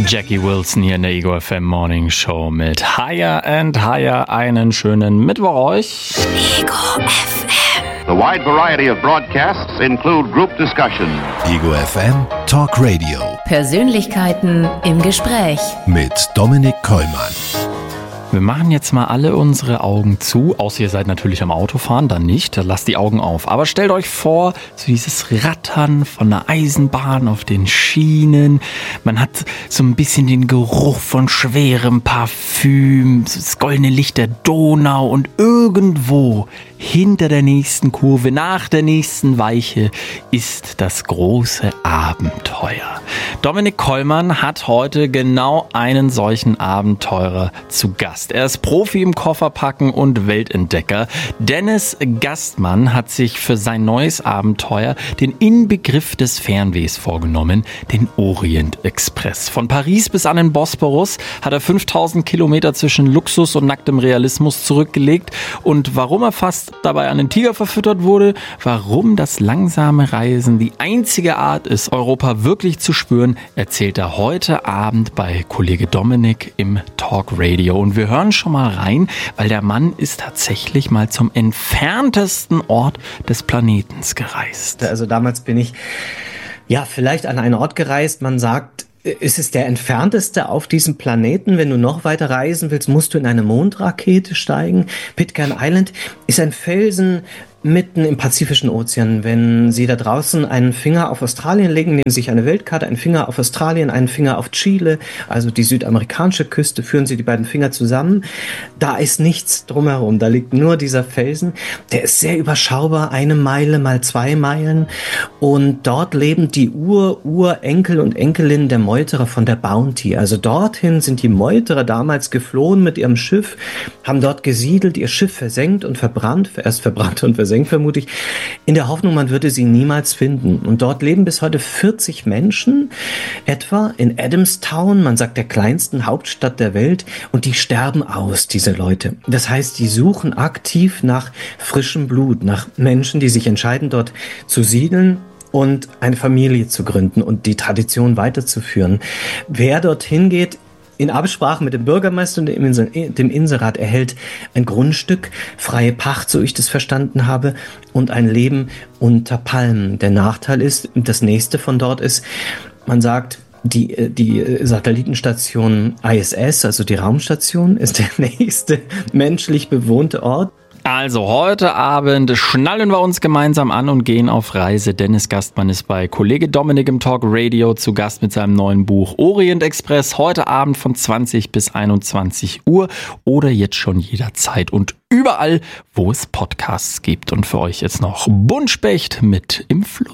Jackie Wilson hier in der Ego FM Morning Show mit Higher and Higher. Einen schönen Mittwoch euch. Ego FM. The wide variety of broadcasts include group discussion. Ego FM Talk Radio. Persönlichkeiten im Gespräch. Mit Dominik Kollmann. Wir machen jetzt mal alle unsere Augen zu, außer ihr seid natürlich am Autofahren, dann nicht, dann lasst die Augen auf. Aber stellt euch vor, so dieses Rattern von der Eisenbahn auf den Schienen. Man hat so ein bisschen den Geruch von schwerem Parfüm, das goldene Licht der Donau und irgendwo hinter der nächsten Kurve, nach der nächsten Weiche, ist das große Abenteuer. Dominik Kollmann hat heute genau einen solchen Abenteurer zu Gast. Er ist Profi im Kofferpacken und Weltentdecker. Dennis Gastmann hat sich für sein neues Abenteuer den Inbegriff des Fernwehs vorgenommen, den Orient Express. Von Paris bis an den Bosporus hat er 5000 Kilometer zwischen Luxus und nacktem Realismus zurückgelegt. Und warum er fast dabei an den Tiger verfüttert wurde, warum das langsame Reisen die einzige Art ist, Europa wirklich zu spüren, erzählt er heute Abend bei Kollege Dominik im Talk Radio. Und wir hören schon mal rein, weil der Mann ist tatsächlich mal zum entferntesten Ort des Planetens gereist. Also damals bin ich vielleicht an einen Ort gereist, man sagt, es ist der entfernteste auf diesem Planeten. Wenn du noch weiter reisen willst, musst du in eine Mondrakete steigen. Pitcairn Island ist ein Felsen mitten im Pazifischen Ozean. Wenn Sie da draußen einen Finger auf Australien legen, nehmen Sie sich eine Weltkarte, einen Finger auf Australien, einen Finger auf Chile, also die südamerikanische Küste, führen Sie die beiden Finger zusammen. Da ist nichts drumherum, da liegt nur dieser Felsen. Der ist sehr überschaubar, 1 Meile mal 2 Meilen. Und dort leben die Urenkel und Enkelinnen der Meuterer von der Bounty. Also dorthin sind die Meuterer damals geflohen mit ihrem Schiff, haben dort gesiedelt, ihr Schiff versenkt und verbrannt, erst verbrannt und versenkt vermutlich, in der Hoffnung, man würde sie niemals finden. Und dort leben bis heute 40 Menschen, etwa in Adamstown, man sagt der kleinsten Hauptstadt der Welt, und die sterben aus, diese Leute. Das heißt, die suchen aktiv nach frischem Blut, nach Menschen, die sich entscheiden, dort zu siedeln und eine Familie zu gründen und die Tradition weiterzuführen. Wer dorthin geht, in Absprache mit dem Bürgermeister und dem Inselrat erhält ein Grundstück, freie Pacht, so ich das verstanden habe, und ein Leben unter Palmen. Der Nachteil ist, das nächste von dort ist, man sagt, die Satellitenstation ISS, also die Raumstation, ist der nächste menschlich bewohnte Ort. Also heute Abend schnallen wir uns gemeinsam an und gehen auf Reise. Dennis Gastmann ist bei Kollege Dominik im Talk Radio zu Gast mit seinem neuen Buch Orient Express. Heute Abend von 20 bis 21 Uhr oder jetzt schon jederzeit und überall, wo es Podcasts gibt. Und für euch jetzt noch Buntspecht mit im Fluss.